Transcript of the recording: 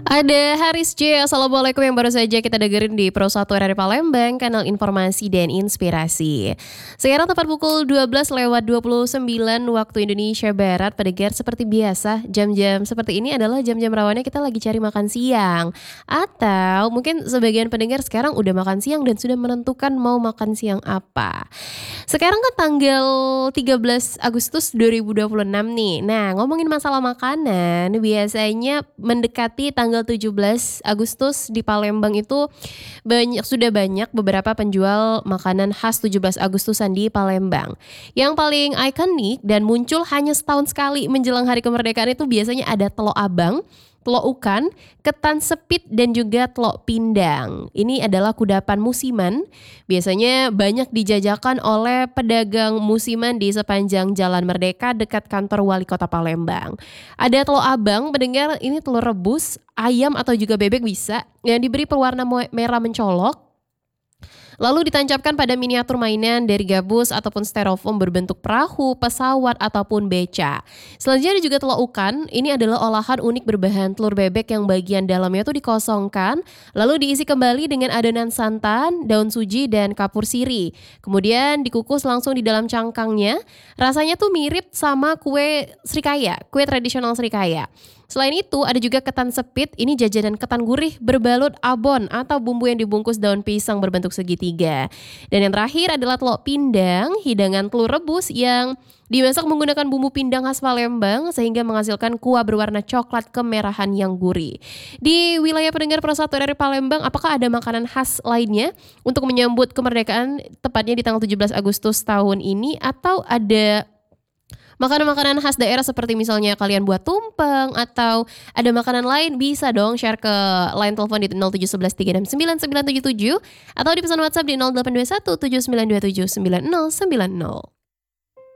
Ada Haris J. Assalamualaikum yang baru saja kita dengerin di Pro 1 dari Palembang, kanal informasi dan inspirasi. Sekarang tepat pukul 12:29 waktu Indonesia Barat. Pendengar, seperti biasa, jam-jam seperti ini adalah jam-jam rawannya kita lagi cari makan siang. Atau mungkin sebagian pendengar sekarang udah makan siang dan sudah menentukan mau makan siang apa. Sekarang kan tanggal 13 Agustus 2026 nih. Nah, ngomongin masalah makanan, biasanya mendekati tanggal 17 Agustus di Palembang itu sudah banyak beberapa penjual makanan khas 17 Agustusan di Palembang. Yang paling ikonik dan muncul hanya setahun sekali menjelang hari kemerdekaan itu biasanya ada telok abang, telok ukan, ketan sepit, dan juga telok pindang. Ini adalah kudapan musiman. Biasanya banyak dijajakan oleh pedagang musiman di sepanjang Jalan Merdeka dekat kantor Wali Kota Palembang. Ada telok abang, pendengar, ini telur rebus, ayam atau juga bebek bisa, yang diberi pewarna merah mencolok. Lalu ditancapkan pada miniatur mainan dari gabus ataupun styrofoam berbentuk perahu, pesawat, ataupun beca. Selanjutnya ada juga telok ukan. Ini adalah olahan unik berbahan telur bebek yang bagian dalamnya itu dikosongkan, lalu diisi kembali dengan adonan santan, daun suji, dan kapur siri. Kemudian dikukus langsung di dalam cangkangnya. Rasanya tuh mirip sama kue srikaya, kue tradisional srikaya. Selain itu ada juga ketan sepit, ini jajanan ketan gurih berbalut abon atau bumbu yang dibungkus daun pisang berbentuk segitiga. Dan yang terakhir adalah telok pindang, hidangan telur rebus yang dimasak menggunakan bumbu pindang khas Palembang sehingga menghasilkan kuah berwarna coklat kemerahan yang gurih. Di wilayah pendengar Pro 1 dari Palembang, apakah ada makanan khas lainnya untuk menyambut kemerdekaan tepatnya di tanggal 17 Agustus tahun ini, atau ada makanan-makanan khas daerah seperti misalnya kalian buat tumpeng atau ada makanan lain? Bisa dong share ke line telepon di 0711 369 977 atau di pesan WhatsApp di 0821 7927 9090.